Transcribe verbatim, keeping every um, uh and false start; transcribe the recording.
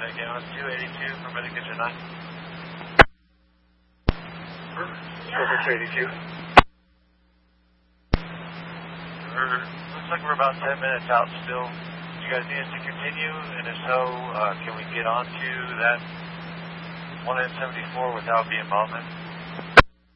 Again, on two eighty-two for Medicare nine. Perfect, two eighty-two. We're, looks like we're about ten minutes out still. Do you guys need us to continue? And if so, uh, can we get onto that one N seventy-four without being bombed?